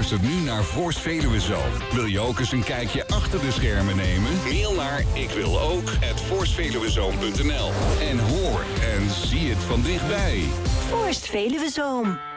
luistert nu naar Forst Veluwe Zoom. Wil je ook eens een kijkje achter de schermen nemen? Mail naar ikwillook@forstveluwezoom.nl en hoor en zie het van dichtbij. Forst Veluwe Zoom.